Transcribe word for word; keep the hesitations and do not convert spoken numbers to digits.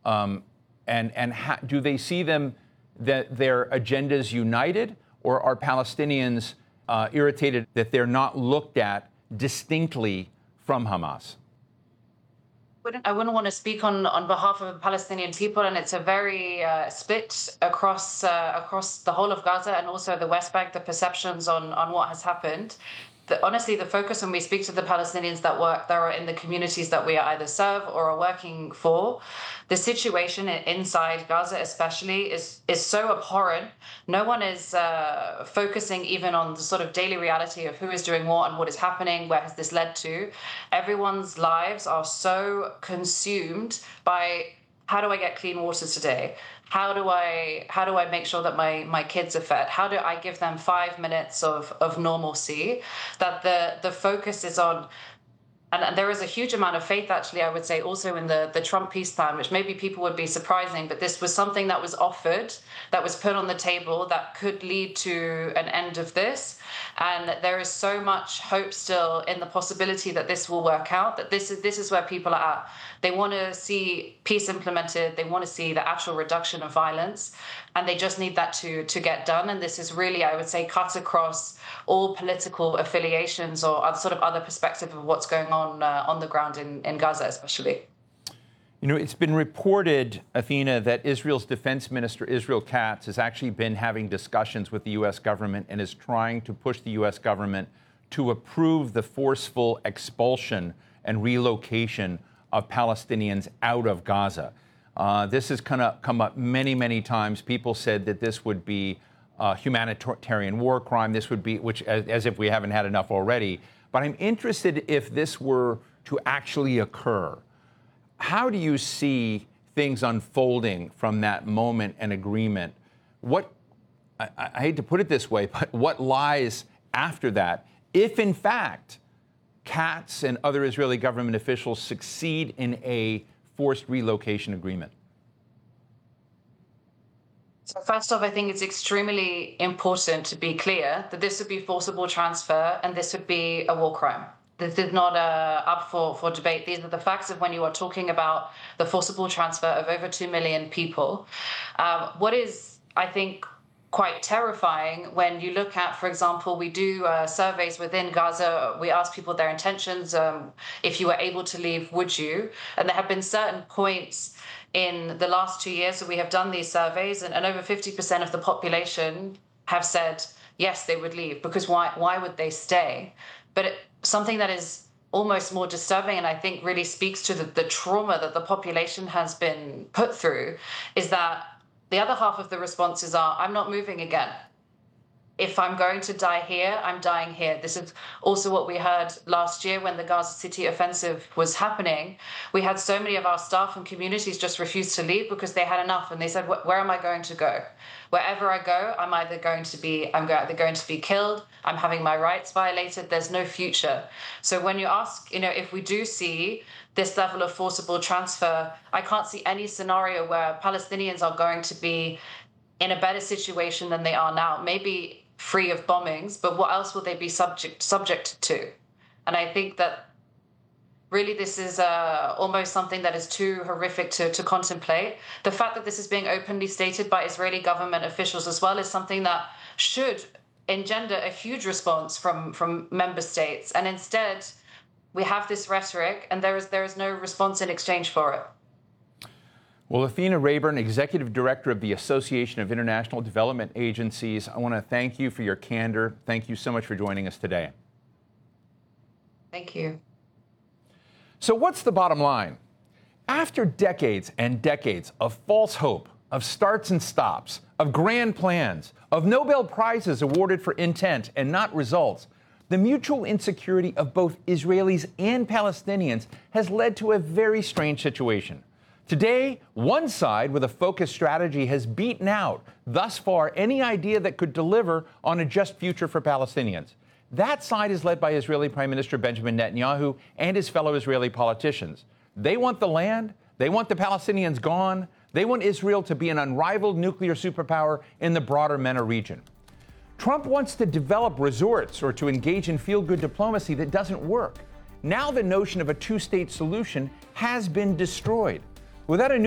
Um, and and ha- do they see them that their agendas united, or are Palestinians uh, irritated that they're not looked at distinctly from Hamas? I wouldn't want to speak on, on behalf of the Palestinian people, and it's a very uh, split across uh, across the whole of Gaza and also the West Bank, the perceptions on, on what has happened. The, honestly, the focus when we speak to the Palestinians that work that are in the communities that we either serve or are working for, the situation inside Gaza especially is is so abhorrent. No one is uh, focusing even on the sort of daily reality of who is doing what and what is happening, where has this led to. Everyone's lives are so consumed by how do I get clean water today? How do I how do I make sure that my, my kids are fed? How do I give them five minutes of, of normalcy? That the, the focus is on, and, and there is a huge amount of faith, actually, I would say, also in the, the Trump peace plan, which maybe people would be surprising, but this was something that was offered, that was put on the table, that could lead to an end of this. And there is so much hope still in the possibility that this will work out, that this is this is where people are at. They want to see peace implemented. They want to see the actual reduction of violence, and they just need that to, to get done. And this is really, I would say, cut across all political affiliations or other, sort of other perspective of what's going on uh, on the ground in, in Gaza, especially. You know, it's been reported, Athena, that Israel's defense minister, Israel Katz, has actually been having discussions with the U S government and is trying to push the U S government to approve the forceful expulsion and relocation of Palestinians out of Gaza. Uh, this has kind of come up many, many times. People said that this would be a humanitarian war crime. This would be, which as, as if we haven't had enough already. But I'm interested if this were to actually occur. How do you see things unfolding from that moment and agreement? What, I, I hate to put it this way, but what lies after that, if in fact Katz and other Israeli government officials succeed in a forced relocation agreement? So first off, I think it's extremely important to be clear that this would be forcible transfer and this would be a war crime. This is not uh, up for, for debate. These are the facts of when you are talking about the forcible transfer of over two million people. Um, what is, I think, quite terrifying when you look at, for example, we do uh, surveys within Gaza. We ask people their intentions. Um, if you were able to leave, would you? And there have been certain points in the last two years that we have done these surveys, and, and over fifty percent of the population have said, yes, they would leave, because why, why would they stay? But it, something that is almost more disturbing, and I think really speaks to the, the trauma that the population has been put through, is that the other half of the responses are, I'm not moving again. If I'm going to die here, I'm dying here. This is also what we heard last year when the Gaza City offensive was happening. We had so many of our staff and communities just refuse to leave because they had enough. And they said, where am I going to go? Wherever I go, I'm either going to be, I'm either going to be killed, I'm having my rights violated, there's no future. So when you ask, you know, if we do see this level of forcible transfer, I can't see any scenario where Palestinians are going to be in a better situation than they are now. Maybe free of bombings, but what else will they be subject subject to? And I think that really this is uh, almost something that is too horrific to, to contemplate. The fact that this is being openly stated by Israeli government officials as well is something that should engender a huge response from, from member states. And instead, we have this rhetoric and there is there is no response in exchange for it. Well, Athena Rayburn, Executive Director of the Association of International Development Agencies, I want to thank you for your candor. Thank you so much for joining us today. Thank you. So what's the bottom line? After decades and decades of false hope, of starts and stops, of grand plans, of Nobel Prizes awarded for intent and not results, the mutual insecurity of both Israelis and Palestinians has led to a very strange situation. Today, one side with a focused strategy has beaten out, thus far, any idea that could deliver on a just future for Palestinians. That side is led by Israeli Prime Minister Benjamin Netanyahu and his fellow Israeli politicians. They want the land, they want the Palestinians gone, they want Israel to be an unrivaled nuclear superpower in the broader MENA region. Trump wants to develop resorts or to engage in feel-good diplomacy that doesn't work. Now the notion of a two-state solution has been destroyed. Without a new